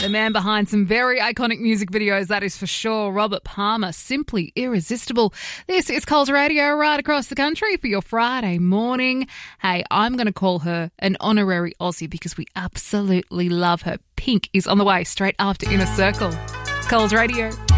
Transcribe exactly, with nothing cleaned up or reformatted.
The man behind some very iconic music videos, that is for sure. Robert Palmer, simply irresistible. This is Coles Radio right across the country for your Friday morning. Hey, I'm going to call her an honorary Aussie because we absolutely love her. Pink is on the way straight after Inner Circle. Coles Radio.